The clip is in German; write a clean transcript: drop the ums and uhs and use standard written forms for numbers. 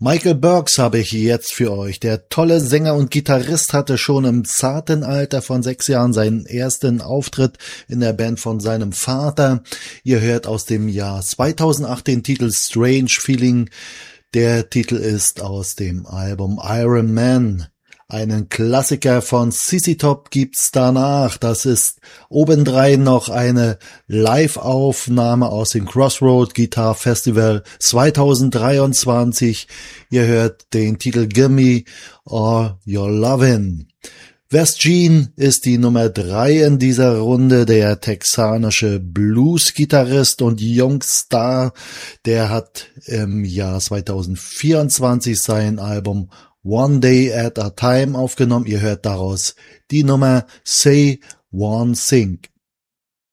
Michael Burks habe ich jetzt für euch. Der tolle Sänger und Gitarrist hatte schon im zarten Alter von 6 Jahren seinen ersten Auftritt in der Band von seinem Vater. Ihr hört aus dem Jahr 2008 den Titel Strange Feeling. Der Titel ist aus dem Album Iron Man. Einen Klassiker von ZZ Top gibt's danach. Das ist obendrein noch eine Live-Aufnahme aus dem Crossroad Guitar Festival 2023. Ihr hört den Titel Gimme All Your Lovin'. Wes Jean ist die Nummer 3 in dieser Runde, der texanische Blues-Gitarrist und Youngstar. Der hat im Jahr 2024 sein Album One Day at a Time aufgenommen. Ihr hört daraus die Nummer Say One Thing.